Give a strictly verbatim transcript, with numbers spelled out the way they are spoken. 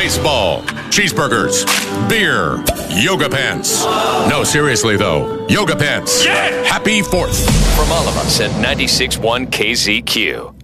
baseball, cheeseburgers, beer, yoga pants. No, seriously though, yoga pants. Yeah! Happy fourth. From all of us at ninety-six point one K Z Q.